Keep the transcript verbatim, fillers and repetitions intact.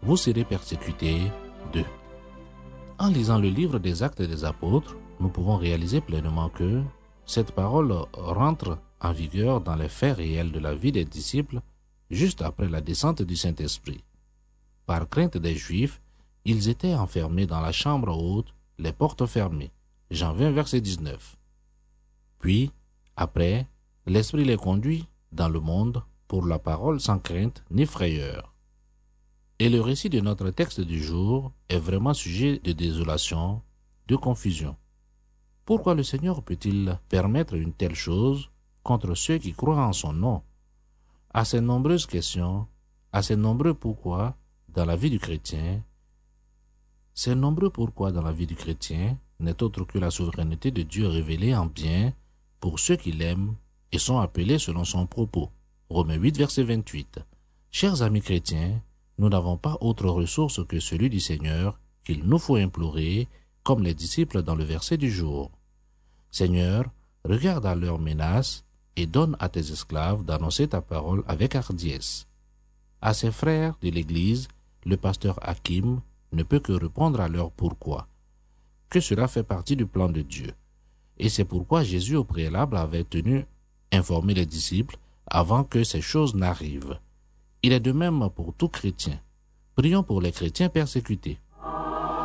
vous serez persécutés d'eux. En lisant le livre des Actes des Apôtres, nous pouvons réaliser pleinement que cette parole rentre en vigueur dans les faits réels de la vie des disciples juste après la descente du Saint-Esprit. Par crainte des Juifs, ils étaient enfermés dans la chambre haute, les portes fermées. Jean vingt, verset dix-neuf. Puis, après, l'Esprit les conduit dans le monde pour la parole sans crainte ni frayeur. Et le récit de notre texte du jour est vraiment sujet de désolation, de confusion. Pourquoi le Seigneur peut-il permettre une telle chose contre ceux qui croient en son nom? À ces nombreuses questions, à ces nombreux pourquoi dans la vie du chrétien, ces nombreux pourquoi dans la vie du chrétien n'est autre que la souveraineté de Dieu révélée en bien pour ceux qui l'aiment et sont appelés selon son propos. Romains huit, verset vingt-huit. Chers amis chrétiens, nous n'avons pas autre ressource que celui du Seigneur qu'il nous faut implorer, comme les disciples dans le verset du jour. Seigneur, regarde à leurs menaces et donne à tes esclaves d'annoncer ta parole avec hardiesse. À ses frères de l'Église, le pasteur Hakim ne peut que répondre à leur pourquoi, que cela fait partie du plan de Dieu. Et c'est pourquoi Jésus au préalable avait tenu informer les disciples avant que ces choses n'arrivent. Il est de même pour tout chrétien. Prions pour les chrétiens persécutés.